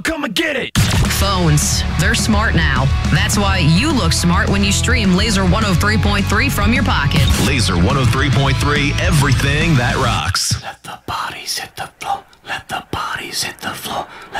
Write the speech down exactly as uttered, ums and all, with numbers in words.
come and get it. Phones, they're smart now. That's why you look smart when you stream Laser one oh three point three from your pocket. Laser one oh three point three, everything that rocks. Let the bodies hit the floor. Let the bodies hit the floor.